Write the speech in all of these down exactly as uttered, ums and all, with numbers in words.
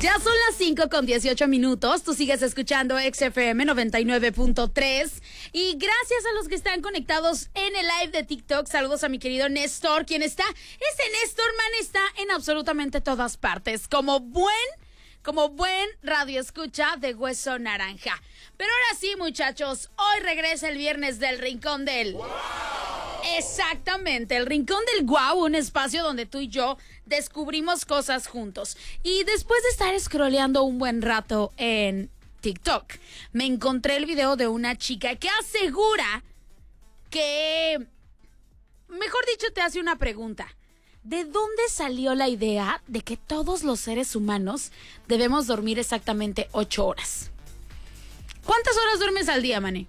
Ya son las cinco con dieciocho minutos. Tú sigues escuchando X F M noventa y nueve punto tres. Y gracias a los que están conectados en el live de TikTok. Saludos a mi querido Néstor, quien está. Ese Néstor, man, está en absolutamente todas partes. Como buen, como buen radio escucha de Hueso Naranja. Pero ahora sí, muchachos, hoy regresa el viernes del Rincón del... ¡Wow! Exactamente, el Rincón del Guau, un espacio donde tú y yo descubrimos cosas juntos. Y después de estar scrolleando un buen rato en TikTok, me encontré el video de una chica que asegura que, mejor dicho, te hace una pregunta. ¿De dónde salió la idea de que todos los seres humanos debemos dormir exactamente ocho horas? ¿Cuántas horas duermes al día, Mané?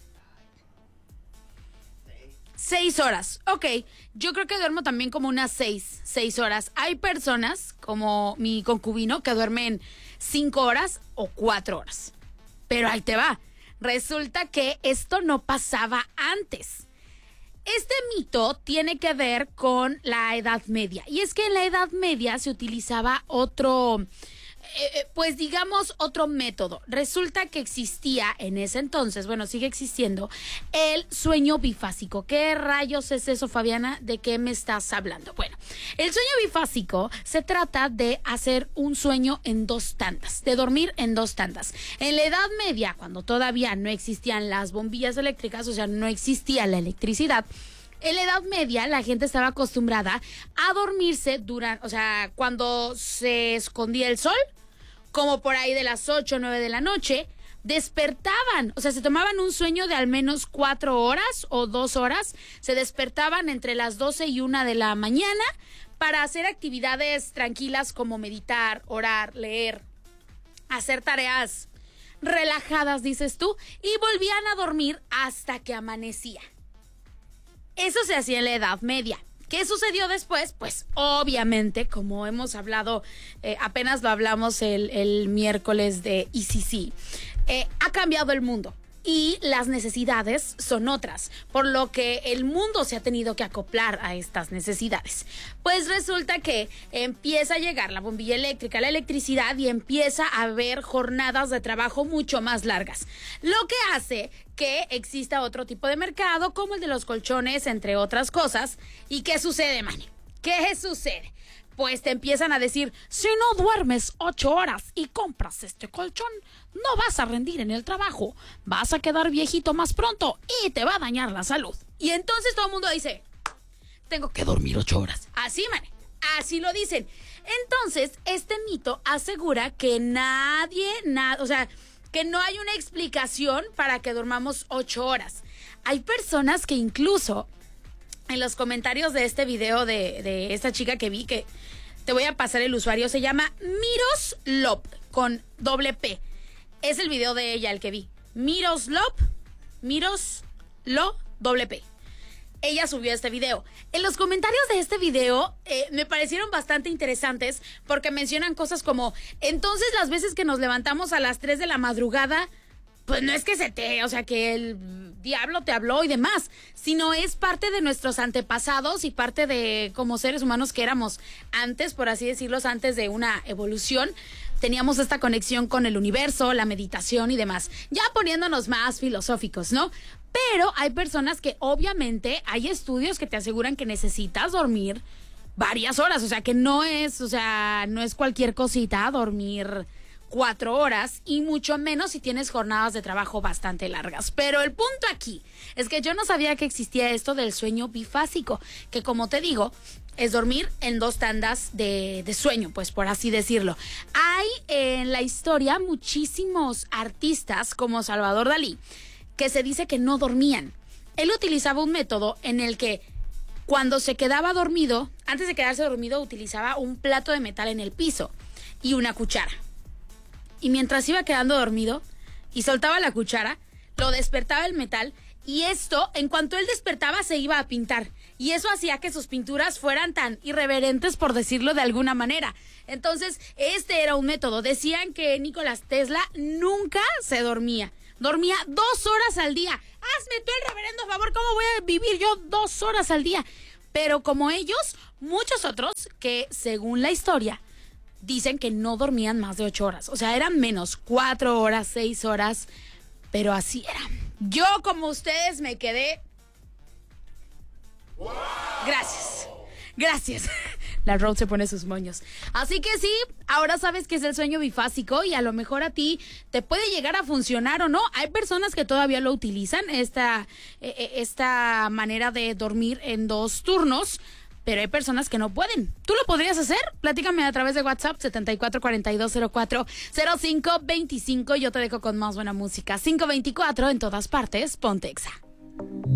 Seis horas. Ok, yo creo que duermo también como unas seis, seis horas. Hay personas, como mi concubino, que duermen cinco horas o cuatro horas. Pero ahí te va. Resulta que esto no pasaba antes. Este mito tiene que ver con la Edad Media. Y es que en la Edad Media se utilizaba otro... Eh, pues digamos otro método. Resulta que existía en ese entonces, bueno, sigue existiendo, el sueño bifásico. ¿Qué rayos es eso, Fabiana? ¿De qué me estás hablando? Bueno, el sueño bifásico se trata de hacer un sueño en dos tandas, de dormir en dos tandas. En la Edad Media, cuando todavía no existían las bombillas eléctricas, o sea, no existía la electricidad, en la Edad Media la gente estaba acostumbrada a dormirse durante, o sea, cuando se escondía el sol, como por ahí de las ocho o nueve de la noche, despertaban, o sea, se tomaban un sueño de al menos cuatro horas o dos horas, se despertaban entre las doce y una de la mañana para hacer actividades tranquilas como meditar, orar, leer, hacer tareas relajadas, dices tú, y volvían a dormir hasta que amanecía. Eso se hacía en la Edad Media. ¿Qué sucedió después? Pues obviamente, como hemos hablado, eh, apenas lo hablamos el, el miércoles de E C C, eh, ha cambiado el mundo y las necesidades son otras, por lo que el mundo se ha tenido que acoplar a estas necesidades. Pues resulta que empieza a llegar la bombilla eléctrica, la electricidad, y empieza a haber jornadas de trabajo mucho más largas, lo que hace que exista otro tipo de mercado, como el de los colchones, entre otras cosas. ¿Y qué sucede, Manny? ¿Qué sucede? Pues te empiezan a decir, si no duermes ocho horas y compras este colchón, no vas a rendir en el trabajo, vas a quedar viejito más pronto y te va a dañar la salud. Y entonces todo el mundo dice, tengo que dormir ocho horas. Así, Manny, así lo dicen. Entonces, este mito asegura que nadie, nada, o sea... que no hay una explicación para que dormamos ocho horas. Hay personas que incluso en los comentarios de este video de, de esta chica que vi, que te voy a pasar el usuario, se llama Miroslop con doble P. Es el video de ella el que vi. Miroslop, Miroslo, doble P. Ella subió este video. En los comentarios de este video eh, me parecieron bastante interesantes porque mencionan cosas como, entonces las veces que nos levantamos a las tres de la madrugada, pues no es que se te, o sea, que el diablo te habló y demás, sino es parte de nuestros antepasados y parte de como seres humanos que éramos antes, por así decirlo, antes de una evolución. Teníamos esta conexión con el universo, la meditación y demás. Ya poniéndonos más filosóficos, ¿no? Pero hay personas que obviamente hay estudios que te aseguran que necesitas dormir varias horas. O sea, que no es, o sea, no es cualquier cosita dormir cuatro horas, y mucho menos si tienes jornadas de trabajo bastante largas. Pero el punto aquí es que yo no sabía que existía esto del sueño bifásico, que como te digo, es dormir en dos tandas de, de sueño, pues por así decirlo. Hay en la historia muchísimos artistas como Salvador Dalí que se dice que no dormían. Él utilizaba un método en el que cuando se quedaba dormido, antes de quedarse dormido, utilizaba un plato de metal en el piso y una cuchara. Y mientras iba quedando dormido y soltaba la cuchara, lo despertaba el metal, y esto, en cuanto él despertaba, se iba a pintar. Y eso hacía que sus pinturas fueran tan irreverentes, por decirlo de alguna manera. Entonces, este era un método. Decían que Nicolás Tesla nunca se dormía. Dormía dos horas al día. Hazme tú el reverendo favor, ¿cómo voy a vivir yo dos horas al día? Pero como ellos, muchos otros que, según la historia, dicen que no dormían más de ocho horas. O sea, eran menos, cuatro horas, seis horas, pero así era. Yo, como ustedes, me quedé... Gracias, gracias. La Road se pone sus moños. Así que sí, ahora sabes que es el sueño bifásico y a lo mejor a ti te puede llegar a funcionar o no. Hay personas que todavía lo utilizan, esta, esta manera de dormir en dos turnos, pero hay personas que no pueden. ¿Tú lo podrías hacer? Platícame a través de WhatsApp setenta y cuatro cuarenta y dos cero cuatro cero cinco veinticinco. Yo te dejo con más buena música. cinco veinticuatro en todas partes, Ponte Exa.